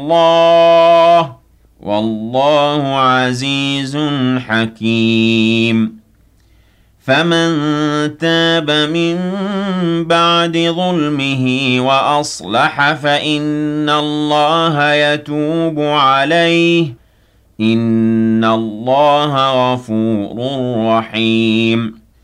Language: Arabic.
الله والله عزيز حكيم فمن تاب من بعد ظلمه وأصلح فإن الله يتوب عليه إن الله غفور رحيم